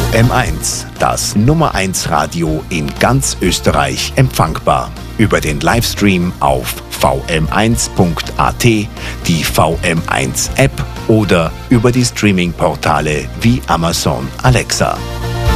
VM1, das Nummer 1 Radio in ganz Österreich empfangbar. Über den Livestream auf vm1.at, die VM1 App oder über die Streaming-Portale wie Amazon Alexa.